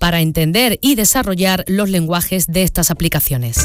para entender y desarrollar los lenguajes de estas aplicaciones.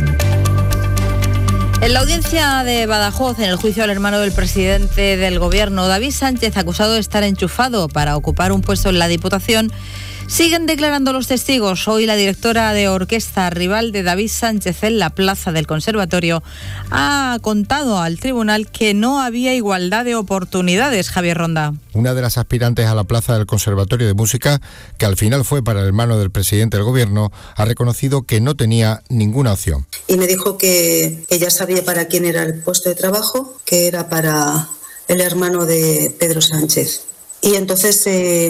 En la audiencia de Badajoz, en el juicio al hermano del presidente del Gobierno, David Sánchez, acusado de estar enchufado para ocupar un puesto en la Diputación, siguen declarando los testigos. Hoy la directora de orquesta, rival de David Sánchez en la plaza del Conservatorio, ha contado al tribunal que no había igualdad de oportunidades. Javier Ronda. Una de las aspirantes a la plaza del Conservatorio de Música, que al final fue para el hermano del presidente del Gobierno, ha reconocido que no tenía ninguna opción. Y me dijo que ya sabía para quién era el puesto de trabajo, que era para el hermano de Pedro Sánchez. Y entonces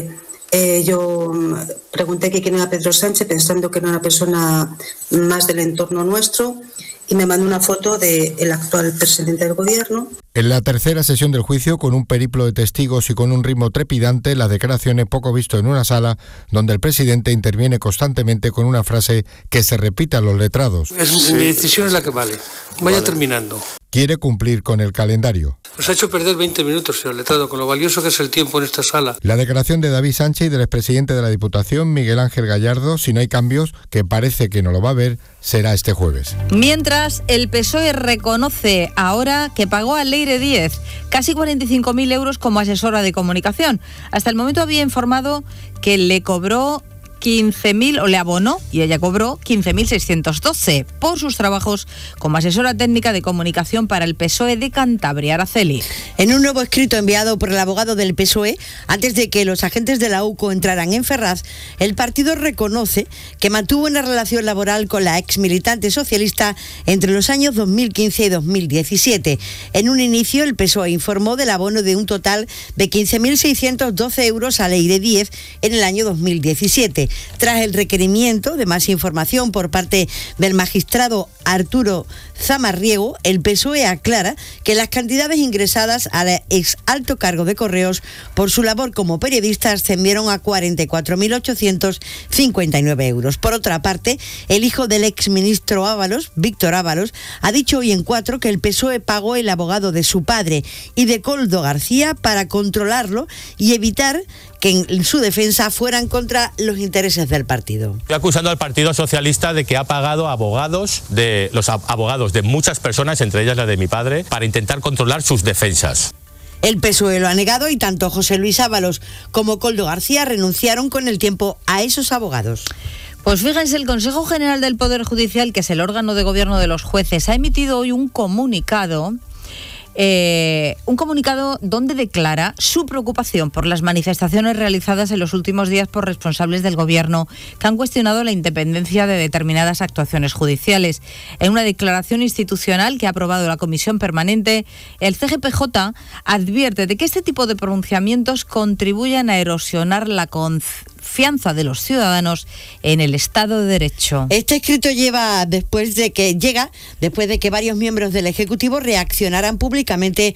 yo pregunté que quién era Pedro Sánchez, pensando que era una persona más del entorno nuestro, y me mandó una foto del actual presidente del Gobierno. En la tercera sesión del juicio, con un periplo de testigos y con un ritmo trepidante, las declaraciones poco visto en una sala donde el presidente interviene constantemente con una frase que se repite a los letrados. Mi decisión es la que vale. Vaya terminando. Quiere cumplir con el calendario. Nos ha hecho perder 20 minutos, señor letrado, con lo valioso que es el tiempo en esta sala. La declaración de David Sánchez y del expresidente de la Diputación, Miguel Ángel Gallardo, si no hay cambios, que parece que no lo va a haber, será este jueves. Mientras, el PSOE reconoce ahora que pagó a Leire Díez casi 45.000 euros como asesora de comunicación. Hasta el momento había informado que le cobró 15.000, o le abonó, y ella cobró 15.612 por sus trabajos como asesora técnica de comunicación para el PSOE de Cantabria. Araceli. En un nuevo escrito enviado por el abogado del PSOE, antes de que los agentes de la UCO entraran en Ferraz, el partido reconoce que mantuvo una relación laboral con la ex militante socialista entre los años 2015 y 2017. En un inicio, el PSOE informó del abono de un total de 15.612 euros a Leire Díez en el año 2017. Tras el requerimiento de más información por parte del magistrado Arturo Zamarriego, el PSOE aclara que las cantidades ingresadas al ex alto cargo de Correos por su labor como periodista ascendieron a 44.859 euros. Por otra parte, el hijo del exministro Ábalos, Víctor Ábalos, ha dicho hoy en Cuatro que el PSOE pagó el abogado de su padre y de Koldo García para controlarlo y evitar que en su defensa fueran contra los intereses del partido. Estoy acusando al Partido Socialista de que ha pagado los abogados de muchas personas, entre ellas la de mi padre, para intentar controlar sus defensas. El PSOE lo ha negado y tanto José Luis Ábalos como Koldo García renunciaron con el tiempo a esos abogados. Pues fíjense, el Consejo General del Poder Judicial, que es el órgano de gobierno de los jueces, ha emitido hoy un comunicado donde declara su preocupación por las manifestaciones realizadas en los últimos días por responsables del Gobierno que han cuestionado la independencia de determinadas actuaciones judiciales. En una declaración institucional que ha aprobado la Comisión Permanente, el CGPJ advierte de que este tipo de pronunciamientos contribuyen a erosionar la confianza de los ciudadanos en el Estado de Derecho. Este escrito llega después de que varios miembros del Ejecutivo reaccionaran públicamente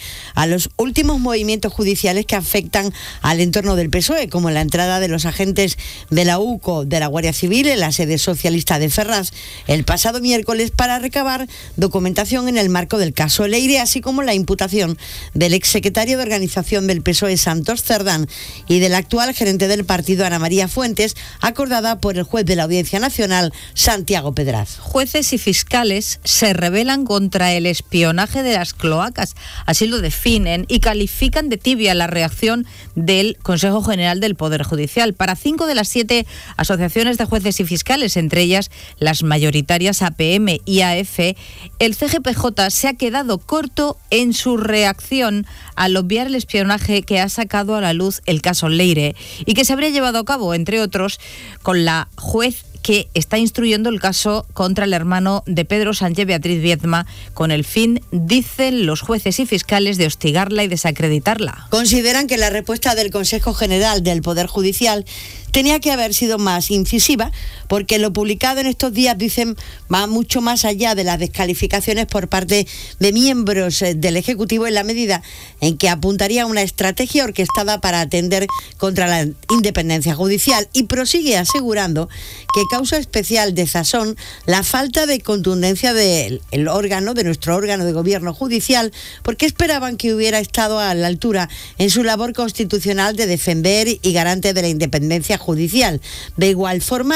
a los últimos movimientos judiciales que afectan al entorno del PSOE, como la entrada de los agentes de la UCO de la Guardia Civil en la sede socialista de Ferraz el pasado miércoles para recabar documentación en el marco del caso Leire, así como la imputación del exsecretario de Organización del PSOE, Santos Cerdán, y del actual gerente del partido, Ana María Fuentes, acordada por el juez de la Audiencia Nacional, Santiago Pedraz. Jueces y fiscales se rebelan contra el espionaje de las cloacas, así lo definen, y califican de tibia la reacción del Consejo General del Poder Judicial. Para 5 de las 7 asociaciones de jueces y fiscales, entre ellas las mayoritarias APM y AF, el CGPJ se ha quedado corto en su reacción al obviar el espionaje que ha sacado a la luz el caso Leire y que se habría llevado a cabo, entre otros, con la juez que está instruyendo el caso contra el hermano de Pedro Sánchez, Beatriz Viedma, con el fin, dicen los jueces y fiscales, de hostigarla y desacreditarla. Consideran que la respuesta del Consejo General del Poder Judicial tenía que haber sido más incisiva, porque lo publicado en estos días, dicen, va mucho más allá de las descalificaciones por parte de miembros del Ejecutivo, en la medida en que apuntaría a una estrategia orquestada para atender contra la independencia judicial, y prosigue asegurando que causa especial desazón la falta de contundencia de nuestro órgano de gobierno judicial, porque esperaban que hubiera estado a la altura en su labor constitucional de defender y garante de la independencia judicial. De igual forma,